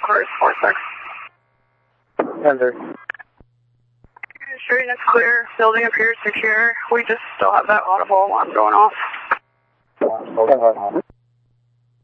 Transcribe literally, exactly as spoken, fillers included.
Cars four six. Tender. Street is clear. Building appears secure. We just still have that audible alarm going off. ten five.